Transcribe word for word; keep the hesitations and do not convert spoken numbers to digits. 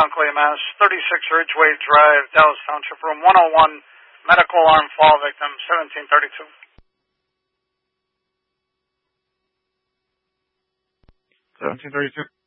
Montclair, Mass. thirty-six Ridgeway Drive, Dallas Township, room one oh one, medical armed fall victim, seventeen thirty-two. seventeen thirty-two.